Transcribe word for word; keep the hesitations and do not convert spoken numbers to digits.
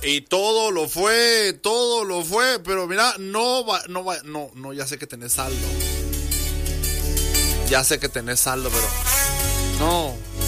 Y todo lo fue, todo lo fue, pero mira, no va, no va, no, no, ya sé que tenés saldo. Ya sé que tenés saldo, pero no.